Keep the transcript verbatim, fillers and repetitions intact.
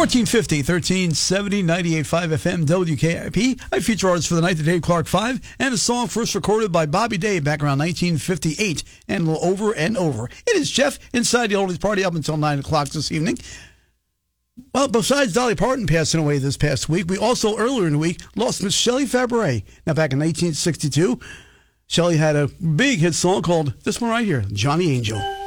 fourteen fifty, thirteen seventy, ninety-eight point five F M, W K I P. I feature artists for the night, the Dave Clark Five, and a song first recorded by Bobby Day back around nineteen fifty-eight, and over and over. It is Jeff inside the Oldies Party up until nine o'clock this evening. Well, besides Dolly Parton passing away this past week, we also earlier in the week lost Miss Shelley Fabares. Now, back in nineteen sixty-two, Shelley had a big hit song called this one right here, Johnny Angel.